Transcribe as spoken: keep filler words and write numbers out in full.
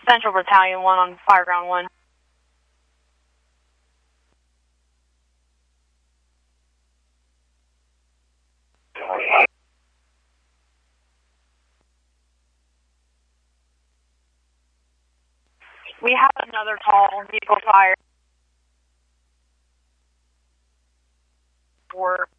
Central Battalion one on Fireground one. We have another call, vehicle fire. For